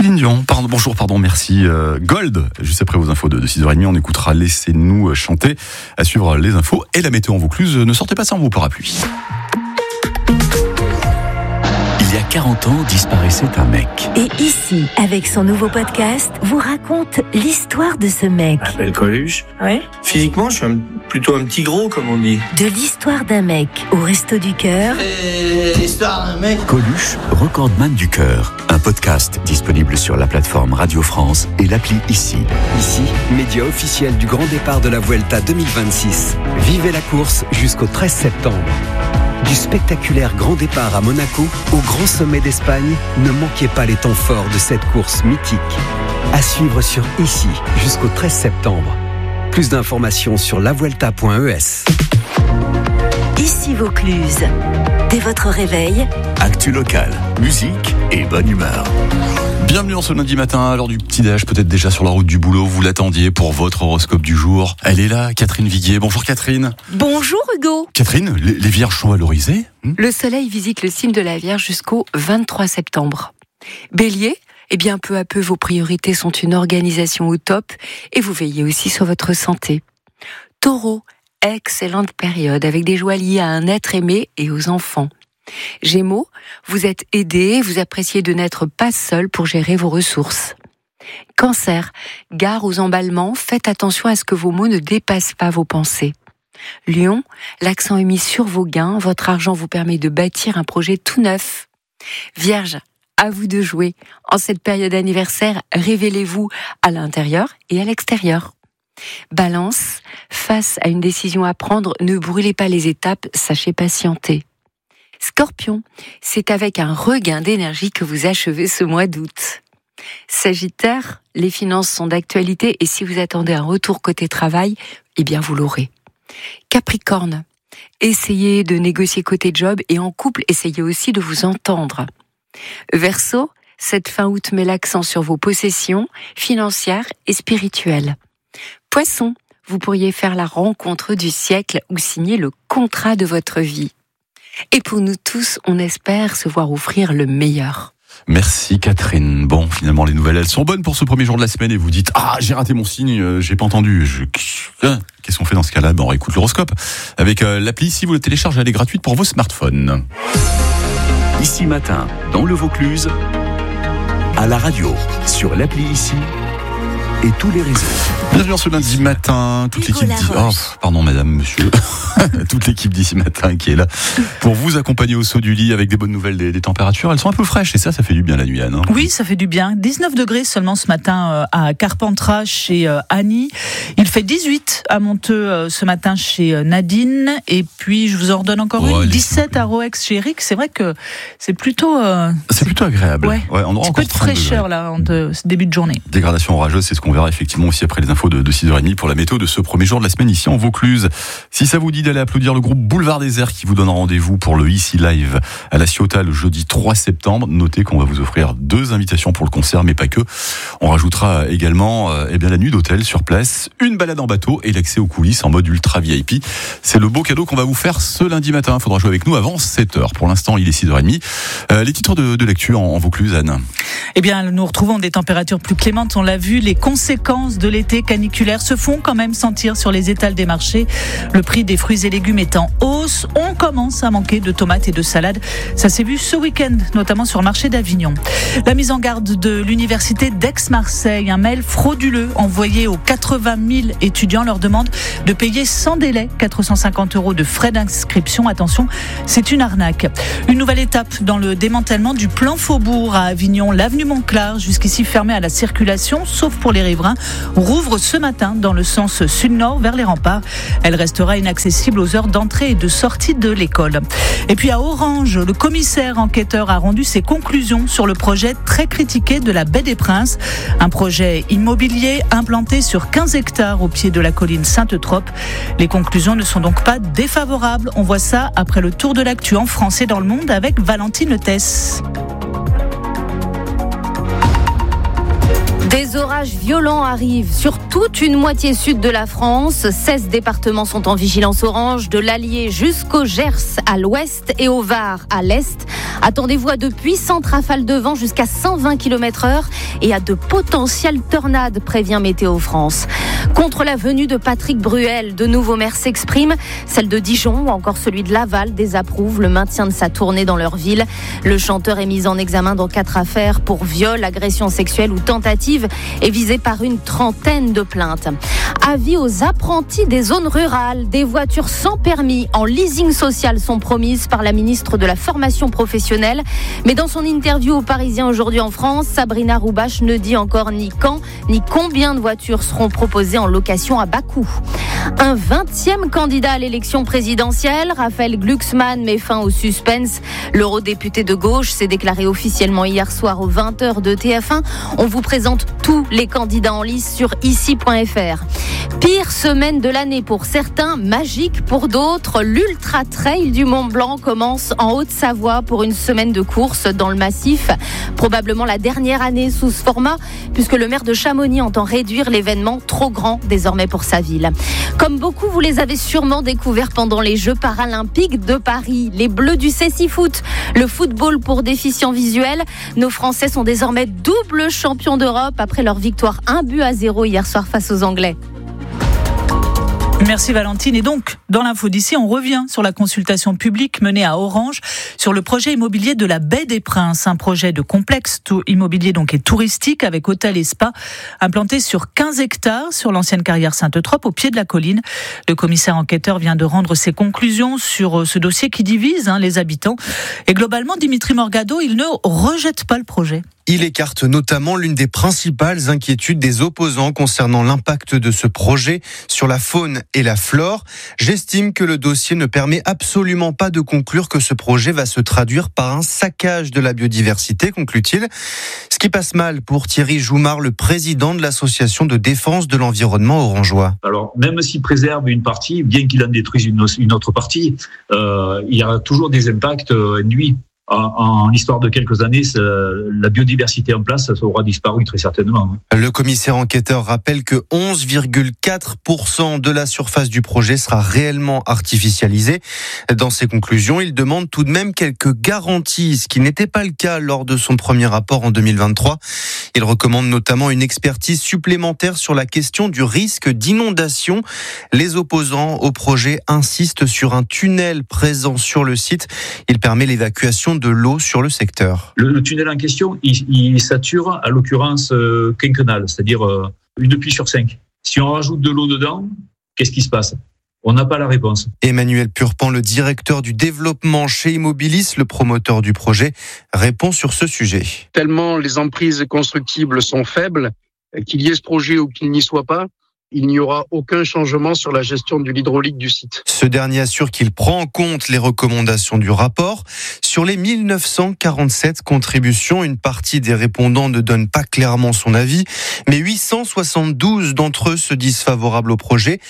Céline Dion, bonjour, merci. Gold, juste après vos infos de 6h30, on écoutera Laissez-nous chanter. À suivre les infos et la météo en Vaucluse. Ne sortez pas sans vos parapluies. Il y a 40 ans, disparaissait un mec. Et ici, avec son nouveau podcast, vous raconte l'histoire de ce mec. Je m'appelle Coluche. Ouais. Physiquement, je suis plutôt un petit gros, comme on dit. De l'histoire d'un mec au Resto du Cœur. L'histoire d'un mec. Coluche, recordman du cœur. Un podcast disponible sur la plateforme Radio France et l'appli Ici. Ici, média officiel du grand départ de la Vuelta 2026. Vivez la course jusqu'au 13 septembre. Du spectaculaire grand départ à Monaco au grand sommet d'Espagne, ne manquez pas les temps forts de cette course mythique. À suivre sur Ici jusqu'au 13 septembre. Plus d'informations sur lavuelta.es. Ici Vaucluse. Dès votre réveil, Actu locale, musique et bonne humeur. Bienvenue en ce lundi matin, à l'heure du petit-déj, peut-être déjà sur la route du boulot, vous l'attendiez pour votre horoscope du jour. Elle est là, Catherine Viguier. Bonjour Catherine. Bonjour Hugo. Catherine, les vierges sont valorisées Le soleil visite le signe de la Vierge jusqu'au 23 septembre. Bélier, peu à peu vos priorités sont une organisation au top et vous veillez aussi sur votre santé. Taureau, excellente période avec des joies liées à un être aimé et aux enfants. Gémeaux, vous êtes aidé, vous appréciez de n'être pas seul pour gérer vos ressources. Cancer, gare aux emballements, faites attention à ce que vos mots ne dépassent pas vos pensées. Lion, l'accent est mis sur vos gains, votre argent vous permet de bâtir un projet tout neuf. Vierge, à vous de jouer. En cette période anniversaire, révélez-vous à l'intérieur et à l'extérieur. Balance, face à une décision à prendre, ne brûlez pas les étapes, sachez patienter. Scorpion, c'est avec un regain d'énergie que vous achevez ce mois d'août. Sagittaire, les finances sont d'actualité et si vous attendez un retour côté travail, vous l'aurez. Capricorne, essayez de négocier côté job et en couple, essayez aussi de vous entendre. Verseau, cette fin août met l'accent sur vos possessions financières et spirituelles. Poisson, vous pourriez faire la rencontre du siècle ou signer le contrat de votre vie. Et pour nous tous, on espère se voir offrir le meilleur. Merci Catherine. Bon, finalement les nouvelles, elles sont bonnes pour ce premier jour de la semaine et vous dites « Ah, j'ai raté mon signe, j'ai pas entendu. Qu'est-ce qu'on fait dans ce cas-là ? On réécoute l'horoscope avec l'appli. Si vous le téléchargez, elle est gratuite pour vos smartphones. Ici matin, dans le Vaucluse, à la radio, sur l'appli Ici et tous les réseaux. Bienvenue en ce lundi matin, toute l'équipe pardon madame, monsieur, toute l'équipe d'ici matin qui est là pour vous accompagner au saut du lit avec des bonnes nouvelles des températures. Elles sont un peu fraîches et ça fait du bien la nuit, Anne. Hein. Oui, ça fait du bien. 19 degrés seulement ce matin à Carpentras chez Annie. Il fait 18 à Monteux ce matin chez Nadine. Et puis je vous en redonne encore une, 17 à Roex chez Eric. C'est vrai que c'est plutôt... c'est plutôt agréable. Ouais, on aura un peu de fraîcheur là en ce début de journée. Dégradation orageuse, c'est ce qu'on verra effectivement aussi après les infos de 6h30 pour la météo de ce premier jour de la semaine ici en Vaucluse. Si ça vous dit d'aller applaudir le groupe Boulevard Désert qui vous donne rendez-vous pour le Ici Live à la Ciotat le jeudi 3 septembre, notez qu'on va vous offrir 2 invitations pour le concert, mais pas que. On rajoutera également la nuit d'hôtel sur place, une balade en bateau et l'accès aux coulisses en mode ultra VIP. C'est le beau cadeau qu'on va vous faire ce lundi matin. Il faudra jouer avec nous avant 7h. Pour l'instant, il est 6h30. Les titres de lecture en Vaucluse, Anne. Nous retrouvons des températures plus clémentes, on l'a vu. Les conséquences de l'été caniculaire se font quand même sentir sur les étals des marchés. Le prix des fruits et légumes est en hausse. On commence à manquer de tomates et de salades. Ça s'est vu ce week-end, notamment sur le marché d'Avignon. La mise en garde de l'université d'Aix-Marseille. Un mail frauduleux envoyé aux 80 000 étudiants leur demande de payer sans délai 450 € de frais d'inscription. Attention, c'est une arnaque. Une nouvelle étape dans le démantèlement du plan Faubourg à Avignon. L'avenue Montclar, jusqu'ici fermée à la circulation, sauf pour les riverains, rouvre ce matin dans le sens sud-nord vers les remparts. Elle restera inaccessible aux heures d'entrée et de sortie de l'école. Et puis à Orange, le commissaire enquêteur a rendu ses conclusions sur le projet très critiqué de la Baie des Princes. Un projet immobilier implanté sur 15 hectares au pied de la colline Sainte-Trope. Les conclusions ne sont donc pas défavorables. On voit ça après le tour de l'actu en France et dans le monde avec Valentine Tess. des orages orages violents arrivent sur toute une moitié sud de la France. 16 départements sont en vigilance orange, de l'Allier jusqu'au Gers à l'ouest et au Var à l'est. Attendez-vous à de puissantes rafales de vent jusqu'à 120 km/h et à de potentielles tornades, prévient Météo France. Contre la venue de Patrick Bruel, de nouveaux maires s'expriment. Celle de Dijon ou encore celui de Laval désapprouvent le maintien de sa tournée dans leur ville. Le chanteur est mis en examen dans 4 affaires pour viol, agression sexuelle ou tentative et visé par une trentaine de plaintes. Avis aux apprentis des zones rurales. Des voitures sans permis en leasing social sont promises par la ministre de la Formation professionnelle. Mais dans son interview aux Parisiens aujourd'hui en France, Sabrina Roubache ne dit encore ni quand ni combien de voitures seront proposées en location à bas coût. Un 20e candidat à l'élection présidentielle, Raphaël Glucksmann, met fin au suspense. L'eurodéputé de gauche s'est déclaré officiellement hier soir aux 20h de TF1. On vous présente tous les candidats en lice sur ici.fr. Pire semaine de l'année pour certains, magique pour d'autres. L'Ultra Trail du Mont Blanc commence en Haute-Savoie pour une semaine de course dans le massif. Probablement la dernière année sous ce format, puisque le maire de Chamonix entend réduire l'événement trop grand désormais pour sa ville. Comme beaucoup, vous les avez sûrement découverts pendant les Jeux paralympiques de Paris. Les Bleus du Cécifoot, le football pour déficients visuels. Nos Français sont désormais double champions d'Europe après leur victoire 1-0 hier soir face aux Anglais. Merci Valentine. Et donc, dans l'info d'ici, on revient sur la consultation publique menée à Orange sur le projet immobilier de la Baie des Princes, un projet de complexe immobilier donc et touristique avec hôtel et spa implanté sur 15 hectares sur l'ancienne carrière Sainte-Trope au pied de la colline. Le commissaire enquêteur vient de rendre ses conclusions sur ce dossier qui divise les habitants. Et globalement, Dimitri Morgado, il ne rejette pas le projet. Il écarte notamment l'une des principales inquiétudes des opposants concernant l'impact de ce projet sur la faune et la flore. J'estime que le dossier ne permet absolument pas de conclure que ce projet va se traduire par un saccage de la biodiversité, conclut-il. Ce qui passe mal pour Thierry Joumard, le président de l'association de défense de l'environnement orangeois. Alors, même s'il préserve une partie, bien qu'il en détruise une autre partie, il y a toujours des impacts nuits. En l'histoire de quelques années, la biodiversité en place, ça aura disparu très certainement. Le commissaire enquêteur rappelle que 11,4% de la surface du projet sera réellement artificialisée. Dans ses conclusions, il demande tout de même quelques garanties, ce qui n'était pas le cas lors de son premier rapport en 2023. Il recommande notamment une expertise supplémentaire sur la question du risque d'inondation. Les opposants au projet insistent sur un tunnel présent sur le site. Il permet l'évacuation de l'eau sur le secteur. Le tunnel en question, il sature à l'occurrence quinquennale, c'est-à-dire une pluie sur 5. Si on rajoute de l'eau dedans, qu'est-ce qui se passe ? On n'a pas la réponse. Emmanuel Purpan, le directeur du développement chez Immobilis, le promoteur du projet, répond sur ce sujet. Tellement les emprises constructibles sont faibles, qu'il y ait ce projet ou qu'il n'y soit pas, il n'y aura aucun changement sur la gestion de l'hydraulique du site. Ce dernier assure qu'il prend en compte les recommandations du rapport. Sur les 1947 contributions, une partie des répondants ne donne pas clairement son avis, mais 872 d'entre eux se disent favorables au projet,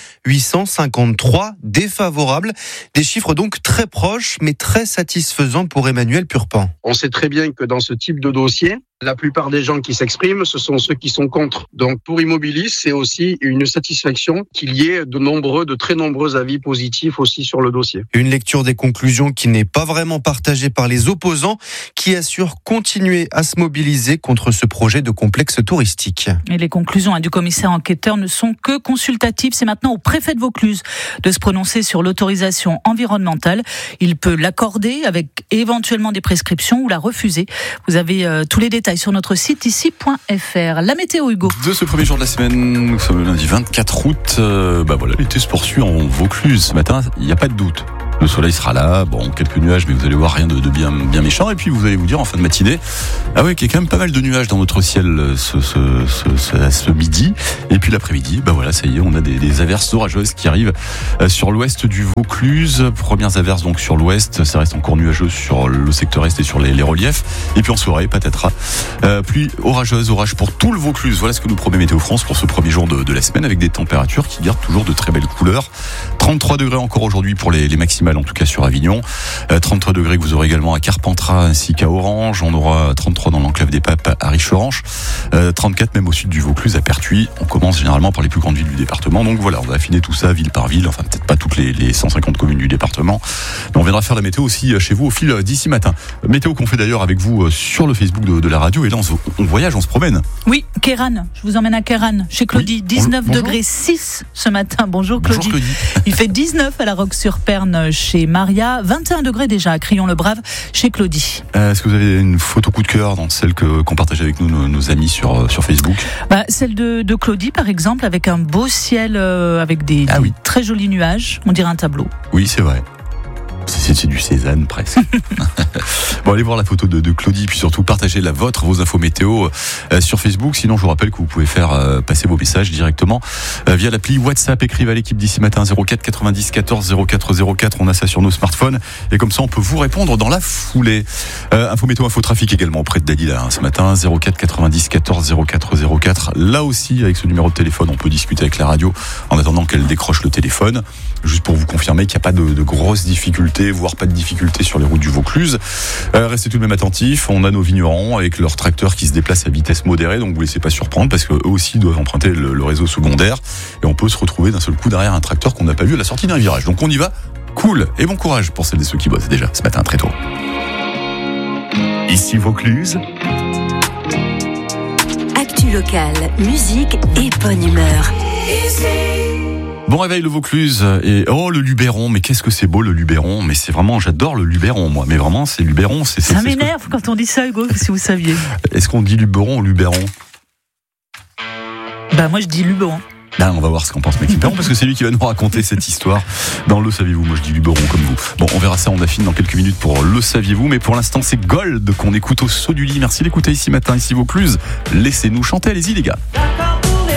853 défavorables. Des chiffres donc très proches, mais très satisfaisants pour Emmanuel Purpan. On sait très bien que dans ce type de dossier, la plupart des gens qui s'expriment, ce sont ceux qui sont contre. Donc pour Immobilis, c'est aussi une satisfaction qu'il y ait de très nombreux avis positifs aussi sur le dossier. Une lecture des conclusions qui n'est pas vraiment partagée par les opposants, qui assurent continuer à se mobiliser contre ce projet de complexe touristique. Et les conclusions du commissaire enquêteur ne sont que consultatives. C'est maintenant au préfet de Vaucluse de se prononcer sur l'autorisation environnementale. Il peut l'accorder avec éventuellement des prescriptions ou la refuser. Vous avez tous les détails sur notre site ici.fr. La météo, Hugo. De ce premier jour de la semaine, nous sommes le lundi 24 août. Voilà, l'été se poursuit en Vaucluse. Ce matin, il n'y a pas de doute. Le soleil sera là, quelques nuages, mais vous allez voir rien de bien méchant. Et puis vous allez vous dire en fin de matinée, qu'il y a quand même pas mal de nuages dans notre ciel ce midi. Et puis l'après-midi, ça y est, on a des averses orageuses qui arrivent sur l'ouest du Vaucluse. Premières averses donc sur l'ouest, ça reste encore nuageux sur le secteur est et sur les reliefs. Et puis en soirée, patatras, pluie orageuse, orage pour tout le Vaucluse. Voilà ce que nous promet Météo France pour ce premier jour de la semaine, avec des températures qui gardent toujours de très belles couleurs. 33 degrés encore aujourd'hui pour les maximales maximale en tout cas sur Avignon. 33 degrés que vous aurez également à Carpentras ainsi qu'à Orange. On aura 33 dans l'enclave des Papes à Richeranche. 34 même au sud du Vaucluse à Pertuis. On commence généralement par les plus grandes villes du département. Donc voilà, on va affiner tout ça ville par ville. Enfin peut-être pas toutes les 150 communes du département. Mais on viendra faire la météo aussi chez vous au fil d'ici matin. Météo qu'on fait d'ailleurs avec vous sur le Facebook de la radio. Et là on voyage, on se promène. Oui, Kéran. Je vous emmène à Kéran chez Claudie. 19 degrés 6 ce matin. Bonjour Claudie. Bonjour Claudie. Il fait 19 à la Roque-sur-Perne chez Maria. 21 degrés déjà à Crillon-le-Brave chez Claudie. Est-ce que vous avez une photo coup de cœur dans celle qu'on partage avec nous, nos amis sur Facebook? Celle de Claudie par exemple, avec un beau ciel, avec des très jolis nuages. On dirait un tableau. Oui, c'est vrai. C'est du Cézanne presque. Bon, allez voir la photo de Claudie, puis surtout partagez la vôtre, vos infos météo sur Facebook. Sinon, je vous rappelle que vous pouvez faire passer vos messages directement via l'appli WhatsApp. Écrivez à l'équipe d'ici matin 04 90 14 04 04. On a ça sur nos smartphones et comme ça, on peut vous répondre dans la foulée. Info météo, info trafic également auprès de Dalila ce matin 04 90 14 04 04. Là aussi, avec ce numéro de téléphone, on peut discuter avec la radio en attendant qu'elle décroche le téléphone. Juste pour vous confirmer qu'il n'y a pas de grosses difficultés, voire pas de difficultés sur les routes du Vaucluse. Restez tout de même attentifs. On a nos vignerons avec leurs tracteurs qui se déplacent à vitesse modérée, donc vous laissez pas surprendre parce qu'eux aussi doivent emprunter le réseau secondaire et on peut se retrouver d'un seul coup derrière un tracteur qu'on n'a pas vu à la sortie d'un virage. Donc on y va, cool et bon courage pour celles et ceux qui bossent déjà ce matin très tôt. Ici Vaucluse. Actu locale, musique et bonne humeur. Bon réveil le Vaucluse et le Luberon, mais qu'est-ce que c'est beau le Luberon, mais c'est vraiment, j'adore le Luberon moi, mais vraiment c'est Luberon, ça m'énerve quand on dit ça Hugo, si vous saviez. Est-ce qu'on dit Luberon ou Luberon? Moi je dis Luberon. On va voir ce qu'en pense Mec Luberon parce que c'est lui qui va nous raconter cette histoire dans Le Saviez-vous. Moi je dis Luberon comme vous. Bon, on verra ça, on affine dans quelques minutes pour Le Saviez-vous, mais pour l'instant c'est Gold qu'on écoute au saut du lit. Merci d'écouter ici matin, ici Vaucluse. Laissez-nous chanter, allez-y les gars.